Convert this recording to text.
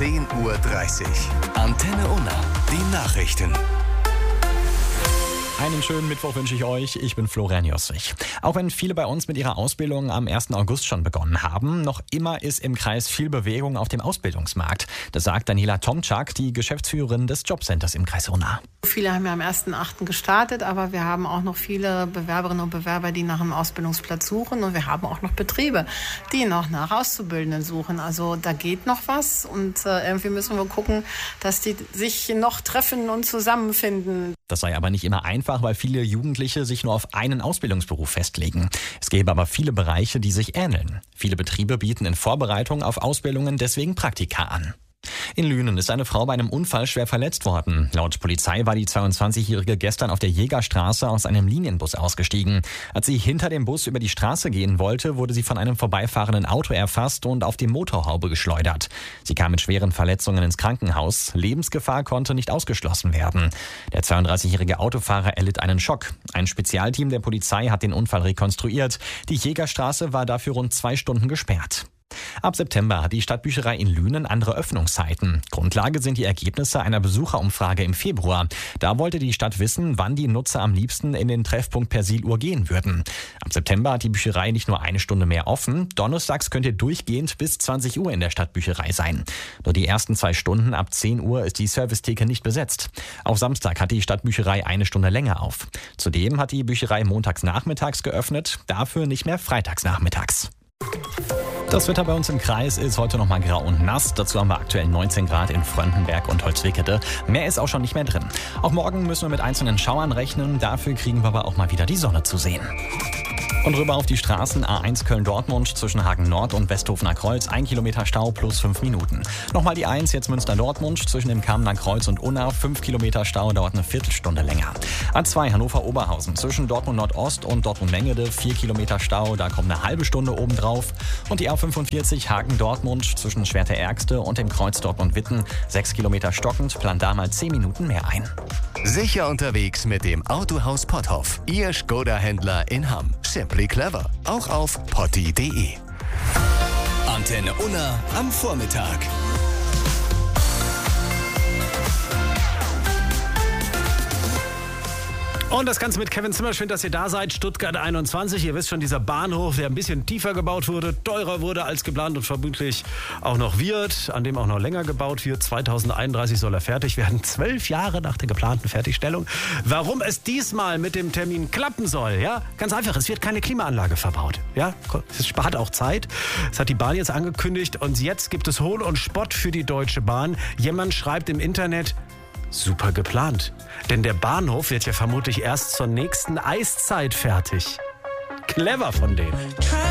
10:30 Uhr. Antenne Unna, die Nachrichten. Einen schönen Mittwoch wünsche ich euch. Ich bin Florian Jossich. Auch wenn viele bei uns mit ihrer Ausbildung am 1. August schon begonnen haben, noch immer ist im Kreis viel Bewegung auf dem Ausbildungsmarkt. Das sagt Daniela Tomczak, die Geschäftsführerin des Jobcenters im Kreis Unna. Viele haben ja am 1.8. gestartet, aber wir haben auch noch viele Bewerberinnen und Bewerber, die nach einem Ausbildungsplatz suchen. Und wir haben auch noch Betriebe, die noch nach Auszubildenden suchen. Also da geht noch was und irgendwie müssen wir gucken, dass die sich noch treffen und zusammenfinden. Das sei aber nicht immer einfach, weil viele Jugendliche sich nur auf einen Ausbildungsberuf festlegen. Es gäbe aber viele Bereiche, die sich ähneln. Viele Betriebe bieten in Vorbereitung auf Ausbildungen deswegen Praktika an. In Lünen ist eine Frau bei einem Unfall schwer verletzt worden. Laut Polizei war die 22-Jährige gestern auf der Jägerstraße aus einem Linienbus ausgestiegen. Als sie hinter dem Bus über die Straße gehen wollte, wurde sie von einem vorbeifahrenden Auto erfasst und auf die Motorhaube geschleudert. Sie kam mit schweren Verletzungen ins Krankenhaus. Lebensgefahr konnte nicht ausgeschlossen werden. Der 32-jährige Autofahrer erlitt einen Schock. Ein Spezialteam der Polizei hat den Unfall rekonstruiert. Die Jägerstraße war dafür rund 2 Stunden gesperrt. Ab September hat die Stadtbücherei in Lünen andere Öffnungszeiten. Grundlage sind die Ergebnisse einer Besucherumfrage im Februar. Da wollte die Stadt wissen, wann die Nutzer am liebsten in den Treffpunkt Persiluhr gehen würden. Ab September hat die Bücherei nicht nur 1 Stunde mehr offen. Donnerstags könnt ihr durchgehend bis 20 Uhr in der Stadtbücherei sein. Nur die ersten 2 Stunden ab 10 Uhr ist die Servicetheke nicht besetzt. Auf Samstag hat die Stadtbücherei 1 Stunde länger auf. Zudem hat die Bücherei montags nachmittags geöffnet, dafür nicht mehr freitags nachmittags. Das Wetter bei uns im Kreis ist heute noch mal grau und nass. Dazu haben wir aktuell 19 Grad in Fröndenberg und Holzwickede. Mehr ist auch schon nicht mehr drin. Auch morgen müssen wir mit einzelnen Schauern rechnen. Dafür kriegen wir aber auch mal wieder die Sonne zu sehen. Und rüber auf die Straßen A1 Köln-Dortmund zwischen Hagen-Nord und Westhofener Kreuz. 1 Kilometer Stau plus 5 Minuten. Nochmal die 1 jetzt Münster-Dortmund zwischen dem Kamener Kreuz und Unna. 5 Kilometer Stau, dauert eine Viertelstunde länger. A2 Hannover-Oberhausen zwischen Dortmund-Nordost und Dortmund-Mengede. 4 Kilometer Stau, da kommt eine halbe Stunde obendrauf. Und die A45 Hagen-Dortmund zwischen Schwerte-Ärgste und dem Kreuz Dortmund-Witten. 6 Kilometer stockend, plant da mal 10 Minuten mehr ein. Sicher unterwegs mit dem Autohaus Potthoff. Ihr Skoda-Händler in Hamm. Simply clever. Auch auf potti.de. Antenne Unna am Vormittag. Und das Ganze mit Kevin Zimmer. Schön, dass ihr da seid. Stuttgart 21. Ihr wisst schon, dieser Bahnhof, der ein bisschen tiefer gebaut wurde, teurer wurde als geplant und vermutlich auch noch wird, an dem auch noch länger gebaut wird. 2031 soll er fertig werden. 12 Jahre nach der geplanten Fertigstellung. Warum es diesmal mit dem Termin klappen soll? Ja, ganz einfach. Es wird keine Klimaanlage verbaut. Ja, es spart auch Zeit. Das hat die Bahn jetzt angekündigt. Und jetzt gibt es Hohn und Spott für die Deutsche Bahn. Jemand schreibt im Internet: super geplant. Denn der Bahnhof wird ja vermutlich erst zur nächsten Eiszeit fertig. Clever von denen.